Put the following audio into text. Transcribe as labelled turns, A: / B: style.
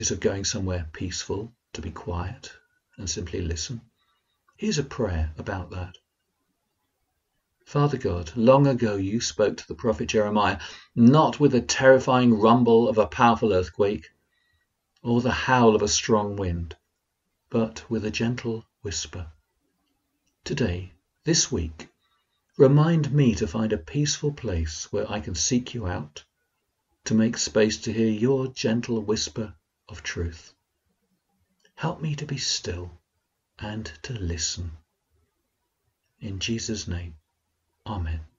A: of going somewhere peaceful to be quiet and simply listen. Here's a prayer about that. Father God, long ago you spoke to the prophet Jeremiah, not with the terrifying rumble of a powerful earthquake or the howl of a strong wind, but with a gentle whisper. Today, this week, remind me to find a peaceful place where I can seek you out, to make space to hear your gentle whisper of truth. Help me to be still and to listen. In Jesus' name, Amen.